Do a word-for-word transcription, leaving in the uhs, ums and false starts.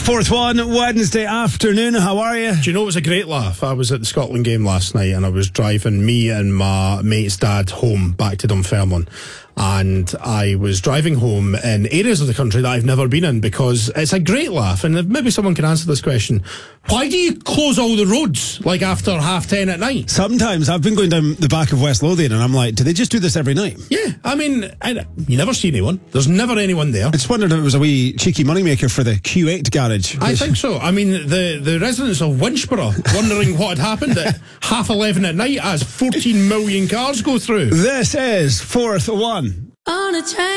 Fourth one, Wednesday afternoon. How are you? Do you know it was a great laugh? I was at the Scotland game last night and I was driving me and my mate's dad home back to Dunfermline. And I was driving home in areas of the country that I've never been in because it's a great laugh. And if maybe someone can answer this question. Why do you close all the roads like after half ten at night? Sometimes I've been going down the back of West Lothian and I'm like, do they just do this every night? Yeah, I mean, I, you never see anyone. There's never anyone there. I just wondered if it was a wee cheeky moneymaker for the Q eight garage. I think so. I mean, the, the residents of Winchborough wondering what had happened at half eleven at night as fourteen million cars go through. This is Fourth One. On a train.